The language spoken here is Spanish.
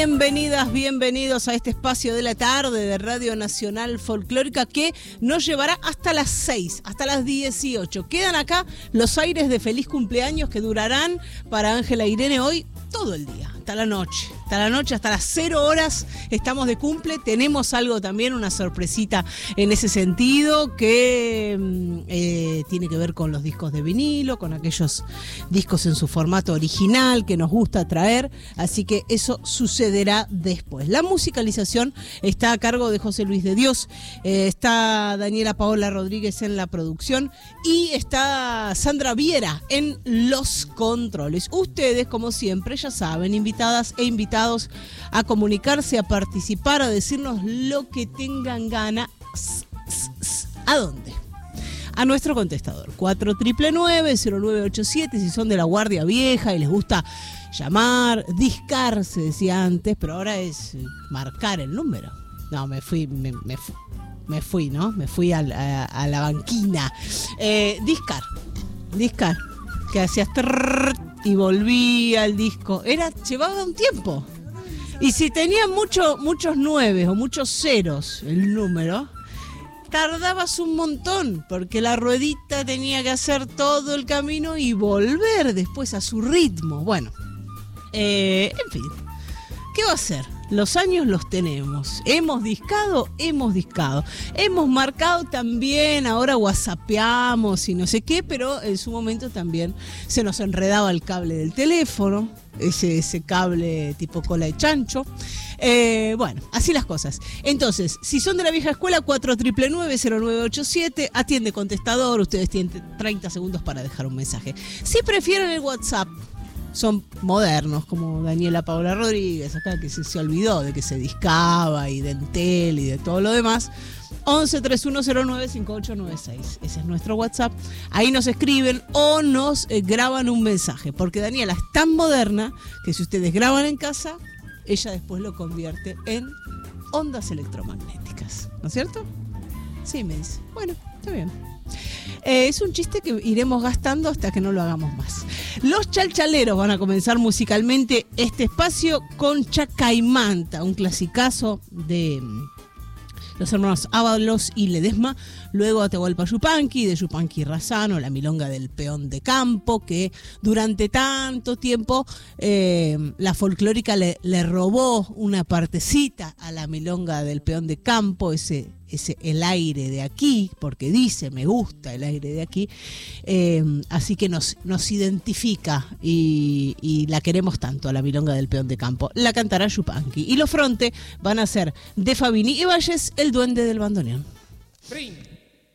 Bienvenidas, bienvenidos a este espacio de la tarde de Radio Nacional Folclórica que nos llevará hasta las 6, hasta las 18. Quedan acá los aires de feliz cumpleaños que durarán para Ángela Irene hoy todo el día, hasta la noche, hasta las 0 horas estamos de cumple. Tenemos algo también, una sorpresita en ese sentido que tiene que ver con los discos de vinilo, con aquellos discos en su formato original que nos gusta traer, así que eso sucederá después. La musicalización está a cargo de José Luis de Dios, está Daniela Paola Rodríguez en la producción y está Sandra Viera en los controles. Ustedes, como siempre, ya saben, invitadas e invitados a comunicarse, a participar, a decirnos lo que tengan ganas. ¿A dónde? A nuestro contestador, 4999-0987, si son de la Guardia Vieja y les gusta llamar, discar, se decía antes, pero ahora es marcar el número. No, me fui, ¿no? Me fui a la banquina. Discar, que hacías y volvía el disco. Llevaba un tiempo. Y si tenía muchos 9 o muchos ceros el número, tardabas un montón, porque la ruedita tenía que hacer todo el camino y volver después a su ritmo. Bueno, en fin, ¿qué va a hacer? Los años los tenemos. Hemos discado. Hemos marcado también, ahora whatsappeamos y no sé qué, pero en su momento también se nos enredaba el cable del teléfono, ese cable tipo cola de chancho. Bueno, así las cosas. Entonces, si son de la vieja escuela, 4999-0987, atiende contestador, ustedes tienen 30 segundos para dejar un mensaje. Si prefieren el WhatsApp, son modernos, como Daniela Paola Rodríguez, acá que se olvidó de que se discaba y de Entel y de todo lo demás. 11-3109-5896. Ese es nuestro WhatsApp. Ahí nos escriben o nos graban un mensaje, porque Daniela es tan moderna que si ustedes graban en casa, ella después lo convierte en ondas electromagnéticas, ¿no es cierto? Sí, me dice. Bueno, está bien. Es un chiste que iremos gastando hasta que no lo hagamos más. Los Chalchaleros van a comenzar musicalmente este espacio con Chacaimanta, un clasicazo de los hermanos Ábalos y Ledesma. Luego Atahualpa Yupanqui, de Yupanqui Razano, la milonga del peón de campo, que durante tanto tiempo la folclórica le robó una partecita a la milonga del peón de campo, el aire de aquí, porque dice, me gusta el aire de aquí, así que nos identifica y la queremos tanto a la milonga del peón de campo. La cantará Yupanqui y los fronte van a ser de Fabini y Valles, el duende del bandoneón.